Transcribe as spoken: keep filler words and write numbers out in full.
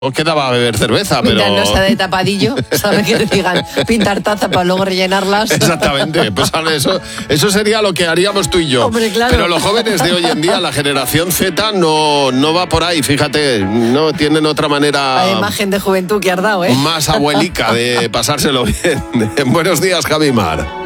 os quedaba a beber cerveza, pero... Mientras no sea de tapadillo, ¿sabe que te digan? Pintar taza para luego rellenarlas. Exactamente, pues vale, eso, eso sería lo que haríamos tú y yo. Hombre, claro. Pero los jóvenes de hoy en día, la generación Z, no, no va por ahí, fíjate, no tienen otra manera... La imagen de juventud que has dado, ¿eh? Más abuelica de pasárselo bien. Buenos días, Javi Mar.